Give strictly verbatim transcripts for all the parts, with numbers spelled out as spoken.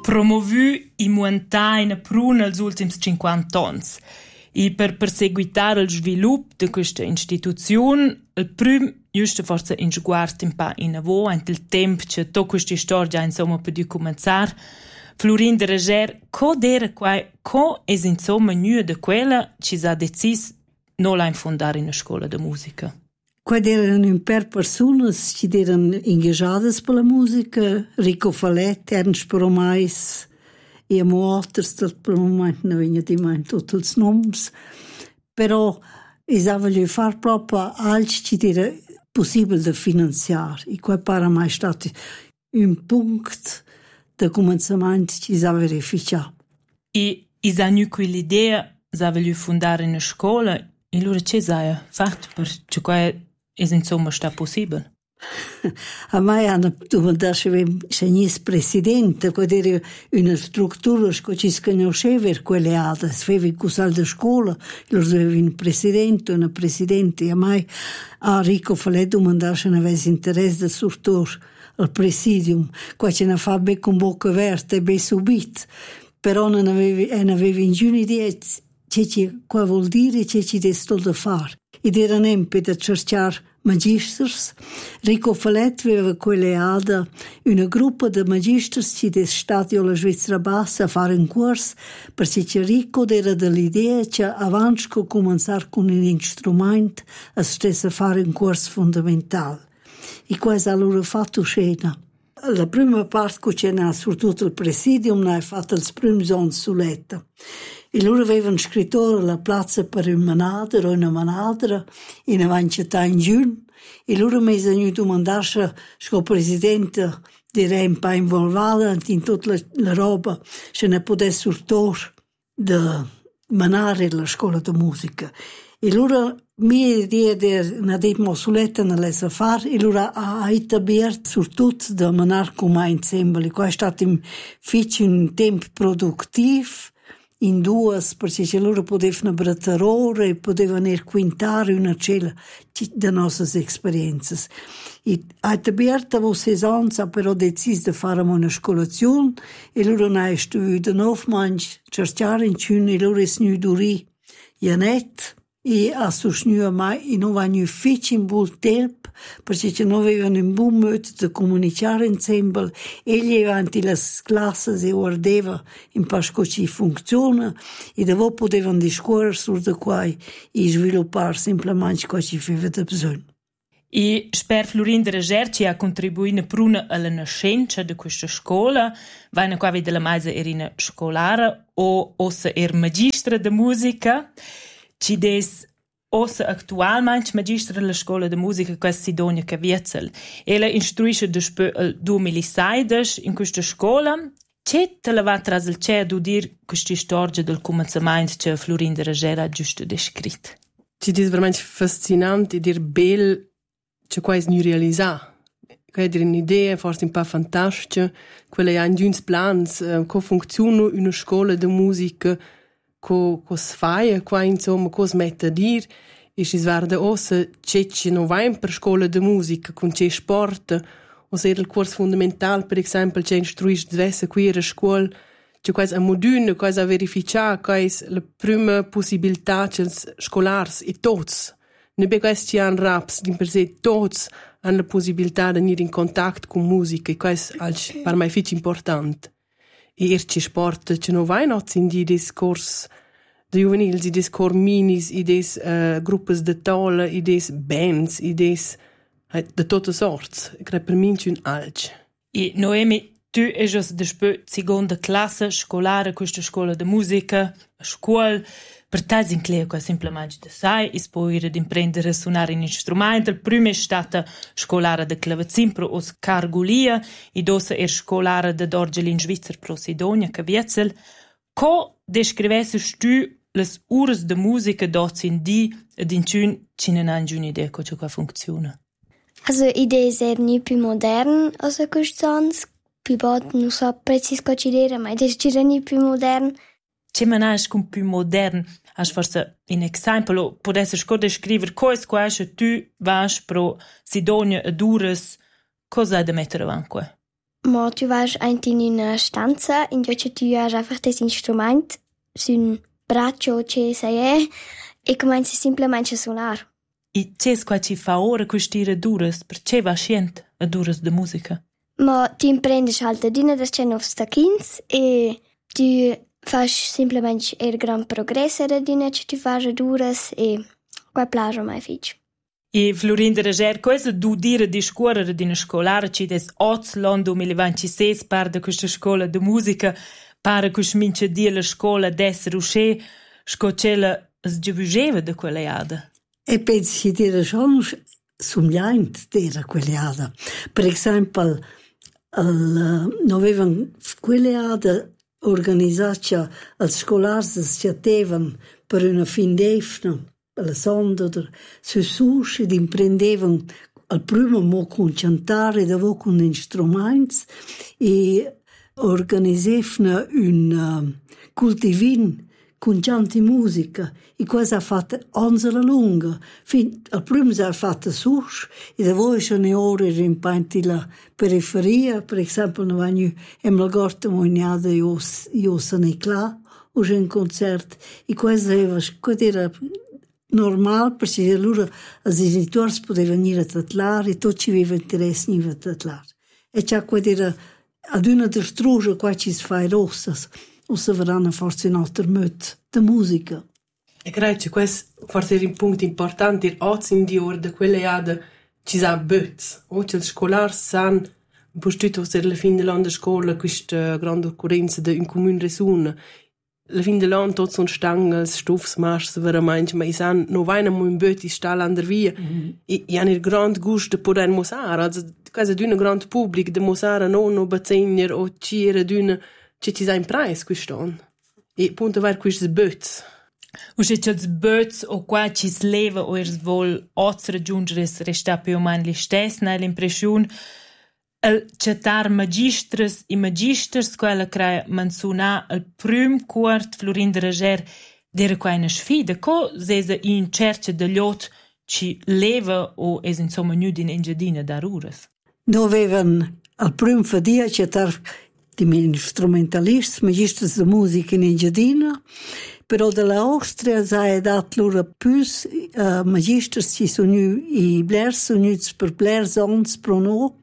promovü i muentà ina pruna els ultims cinquanta ons. E per perseguitar il svilup de questa instituzione, il prüm giusto forse in sguard un pa in avo, ent il temp che to questa storia insomma può cominciare. Florin de Reger, co dera quai, co es insomma nua de quella ci sa decis non la infondare in una scuola de musica? Quai erano un per personas che erano ingaggiate per la musica, Rico Fallet, Ernst Bromais, e amo alters, per il momento non vengono di mai tutti i nomi, però io voglio fare proprio altro che era possibile da finanziare. E quai para mai stato un punto di cominciamento che io avevo verificato. E io hanno quell'idea, io voglio fondare una scuola, e allora che hai fatto perché quai è insomma sta possibile? A me hanno domandato se io presidente, quando era una struttura che ci si conosceva, quelle altre, si aveva il consiglio di scuola, loro avevano un presidente, una presidente, e a me a Rico Fallet domandato se non avesse interesse del struttura al presidium, qua ce ne fa ben con bocca aperta e ben subito, però non aveva, non aveva nessuna idea che cosa vuol dire e che ci deve da fare. Ed era nempe da cercare magisters. Rico Fallet aveva colleata una gruppo di magisters che è stato alla Svizzera Bassa a fare un corso perché Rico era dell'idea che avanti di cominciare con un strumento si stesse a fare un corso fondamentale. E questo allora fatto scena. La prima parte che c'era soprattutto il presidium l'ha fatta il primo anni Suletta. E loro avevano un scrittore alla piazza per un manadra o una manadra in avanti in giugno. E loro mi hanno domandato se il presidente era un po' involvato in tutta la, la roba, se ne potesse sortore di manare la scuola di musica. E loro mia idea di una dimossoletta non la sa fare, e loro ha etabliato soprattutto di manare con me insieme. E questo è stato un, un tempo produttivo, in due, perché loro potevano brattare ore e potevano quintare una cella delle nostre esperienze. E a Taberta, avevo sei anni, ha però deciso di fare una scolazione e loro hanno studiato nove mesi, cercare in cune, e loro sono venuti Janet e a sostenuto mai e non hanno fatto un buon tempo perché non avevano un buon modo di comunicare insieme. Egli avanti le classi e guardava in pasco ci funziona e dopo potevano discorrere su di qua e sviluppare semplicemente quello che aveva bisogno. E spero Florin de Reger ci ha contribuito prima alla nascenza di questa scuola, vai qua vede la maisa era scolare o ossa er magistra di musica. Ci des ossa attualmente magistra della scuola di musica che è Sidonia Caviezel. Ella istruisce dopo il duemilasedici in questa scuola. C'è te la va tras il c'è a dire questa storia del cominciamento che Florin de Reger ha giusto descritto? Ci è veramente fascinante e dir bel che qua è nu realizzato. Che è un'idea forse un po' fantastica, quella ha in giuns plans, come funziona una scuola di musica, co cos faia qua insomma cos mette a dir e si svarda ossa che ci non va in per scuola di musica con che sport o se il corso fondamentale per esempio che istruisce diverse qui a scuola che quasi a modune quasi a verificare che è la prima possibilità che els scolars e tots ne be questi han raps di per sé tots hanno la possibilità di venire in contatto con musica e questo è per me fic importante. E erci sport che non va in in di discorsi de juvenils, i des cor minis, i des uh, gruppes de tolle, i des bands, i des uh, de tutte sorts. Ich creo per me un alc. E Noemi, tu è già despo seconda classe scolare questa scuola di musica, a scuola, per te in cleo semplicemente da sai, e poi era di imprendere a suonare un strumento. Il primo è stata scolare di clavecin pro Oscar Gulia, e dopo è scolare di Dorgelin Svizzer pro Sidonia Caviezel. Co descrivessi tu le ore di musica dort in di ed in cun ci non hanno giù un'idea come ciò funziona? Also idee ser nie più modern als questi anni, più volte non so precis cosa ci dire, ma idee ci nie più modern. C'è manage con più modern, has forse un esempio, potessi sco descrivere cosa è tu vas pro Sidonia ed ures, cosa hai da mettere avanti? Ma tu vas in una stanza in cui tu hai einfach das Instrument sul braccio che sei e cominci semplicemente a suonare. E c'è qua ci fa ora queste duras, perché va scient a duras de musica? Ma tu imprendi halt adina das cenovs stachins e tu fai semplicemente il gran progresso adina che tu fai a duras e qua plagia mai fitch. E Florinda Reger, cosa du dire di scuola di una scolare ci des oz l'anno duemilaventisei par da questa scuola di musica para che smince di la scuola d'essere usce scocella sgiovugeva da quella iada? E penso che dire schon somigliante era quella iada. Per esempio, non avevano quella iada organizzata als scolars si attevano per una fin d'efna alla sonda su sushi ed imprendevano al primo mo con cantare dopo con strumenti e organizzavano un uh, cultivin con canti musica e questo ha fatto anni lunga. Fin, al primo si è fatto sushi e dopo sono ore in panti la periferia, per esempio non vanno in Malgorta mognata io io sono là o c'è un concerto e questo era normal perché allora i genitori potevano venire a tratlare e tutti avevano interesse in a tratlare. E c'è quello era ad una delle strugge qua ci si fa rossa o se verranno forse in altro modo di musica. E credo che questo forse era un punto importante, oggi in di ora da quelle iade ci sono böts, o che gli scolari sanno postuto per la fine dell'anno scuola questa grande occorrenza di un comune resuna. La fin dell'anno tutti sono stangels, stoffsmarsch, veramente, ma i sanno non vanno in böti stare an der via. Mm-hmm. E, e hanno il grande gusto di poter mosare, also quasi di un grande pubblico di mosare non o bazzegner o c'era di una che ci sa in preis quest'anno. E appunto var questi böts. O se c'è il böts o qua ci si leva o es vol oz raggiungere resta più o meno li stessi, l'impressione al chattar magistras e magisters quella crea menzionar al prim quart Florinda Reger d'era qua una sfida co sesa in cerca de lot ci leva o es insomma nud in engiadina da ruras. No avevano al prim fadia chattar di strumentalisti, magisters de musica in engiadina, però dalla Austria si è dato loro più uh, magisters ci sono i blers sono per blers ons pro no.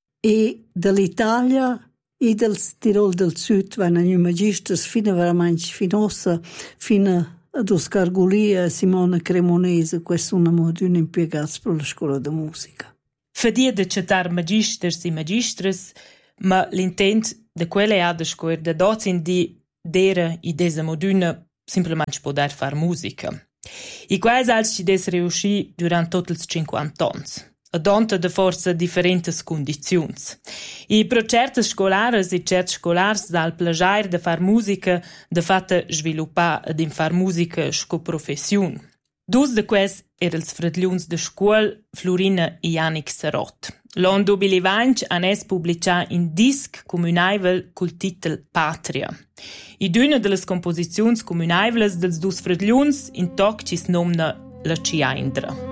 E dall'Italia e dal Tirol del Sud vanno i magisters fino veramente finosa fino ad Oscar Gulia e Simona Cremonese, questo sono moderni impiegati per la scuola di musica. Fadia de chattar magisters e magistras, ma l'intent de quelle ad scuola da dozin di dera i desa moduna semplicemente poter far musica. E quais als ci des riusci durant tot ils cinquanta ans. Adonta de forza differentes condiziuns. E pro certes scolares e certs scolars dal plagiar de far musica de fatta sviluppar ed in far musica sco professiun. Dus de quels erels fredliuns de scuol Florina e Yannick Sarot. L'an duemilavinti han es publicar in disc comunaivel col titel Patria. E d'una de las composiziuns comunaivlas dels dus fredliuns in toc cis nomna La Ciaindra.